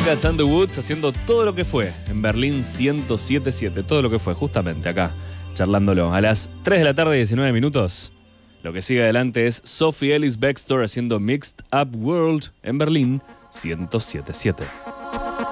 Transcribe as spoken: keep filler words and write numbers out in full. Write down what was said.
Cats and the Woods haciendo todo lo que fue en Berlín ciento siete siete. Todo lo que fue, justamente acá, charlándolo. A las tres de la tarde, diecinueve minutos. Lo que sigue adelante es Sophie Ellis-Bextor haciendo Mixed Up World en Berlín ciento siete siete.